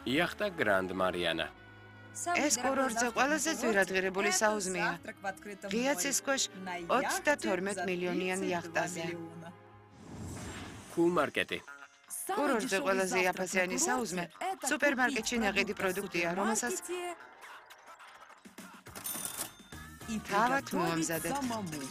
იახტა გრანდ მარიანა. ეს კურორტზე ყველაზე ძვირადღირებული საუზმეა. ღია ცის ქვეშ 32 მილიონიან იახტაზე. კულმარკეტი. კურორტზე ყველაზე იაფასიანი საუზმე სუპერმარკეტში ნაყიდი პროდუქტია, რომელსაც თავად მოამზადებთ.